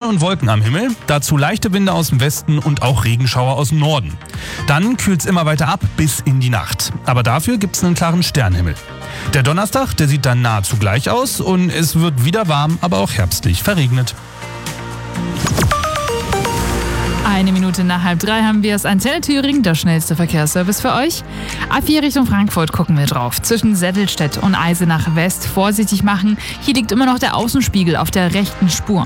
und Wolken am Himmel, dazu leichte Winde aus dem Westen und auch Regenschauer aus dem Norden. Dann kühlt es immer weiter ab bis in die Nacht. Aber dafür gibt es einen klaren Sternenhimmel. Der Donnerstag, der sieht dann nahezu gleich aus und es wird wieder warm, aber auch herbstlich verregnet. 1 Minute nach 2:30 haben wir es. Antenne Thüringen, der schnellste Verkehrsservice für euch. A4 Richtung Frankfurt gucken wir drauf. Zwischen Settelstedt und Eisenach West vorsichtig machen. Hier liegt immer noch der Außenspiegel auf der rechten Spur.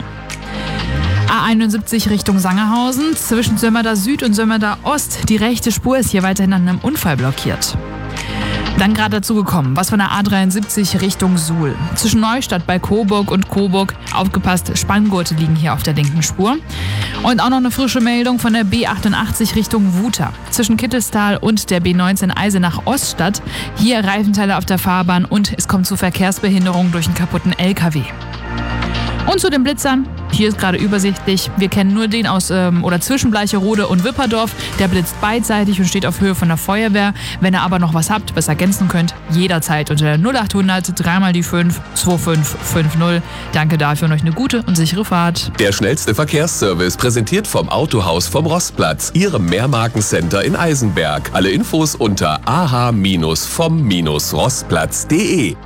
A71 Richtung Sangerhausen. Zwischen Sömmerda Süd und Sömmerda Ost. Die rechte Spur ist hier weiterhin an einem Unfall blockiert. Dann gerade dazu gekommen, was von der A73 Richtung Suhl. Zwischen Neustadt bei Coburg und Coburg, aufgepasst, Spanngurte liegen hier auf der linken Spur. Und auch noch eine frische Meldung von der B88 Richtung Wuter. Zwischen Kittelstal und der B19 Eisenach Oststadt. Hier Reifenteile auf der Fahrbahn und es kommt zu Verkehrsbehinderung durch einen kaputten LKW. Und zu den Blitzern. Hier ist gerade übersichtlich. Wir kennen nur den aus oder zwischen Bleicherode und Wipperdorf. Der blitzt beidseitig und steht auf Höhe von der Feuerwehr. Wenn ihr aber noch was habt, was ergänzen könnt, jederzeit unter der 0800 3x5 2550. Danke dafür und euch eine gute und sichere Fahrt. Der schnellste Verkehrsservice präsentiert vom Autohaus vom Rostplatz, Ihrem Mehrmarkencenter in Eisenberg. Alle Infos unter ah-vom-rostplatz.de.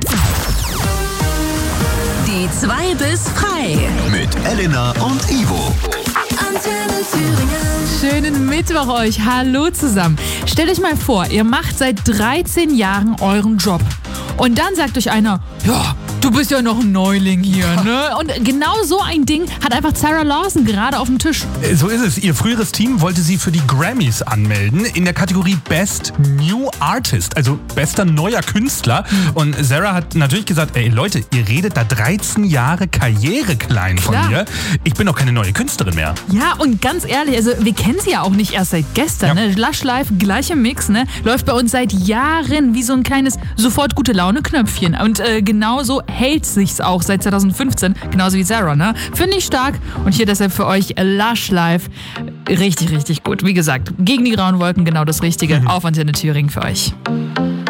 Die 2 bis frei. Mit Elena und Ivo. Antenne Thüringen. Schönen Mittwoch euch. Hallo zusammen. Stellt euch mal vor, ihr macht seit 13 Jahren euren Job. Und dann sagt euch einer, ja, du bist ja noch ein Neuling hier, ne? Und genau so ein Ding hat einfach Sarah Lawson gerade auf dem Tisch. So ist es. Ihr früheres Team wollte sie für die Grammys anmelden in der Kategorie Best New Artist, also bester neuer Künstler. Und Sarah hat natürlich gesagt, ey Leute, ihr redet da 13 Jahre Karriere klein von mir. Ich bin doch keine neue Künstlerin mehr. Ja, und ganz ehrlich, also wir kennen sie ja auch nicht erst seit gestern. Ja. Ne? Lush Live, gleicher Mix, ne? Läuft bei uns seit Jahren wie so ein kleines Sofort-Gute-Laune-Knöpfchen. Und genauso hält sich's auch seit 2015, genauso wie Sarah, ne? Finde ich stark. Und hier deshalb für euch Lush Live. Richtig, richtig gut. Wie gesagt, gegen die grauen Wolken genau das Richtige. Auf Antenne Thüringen für euch.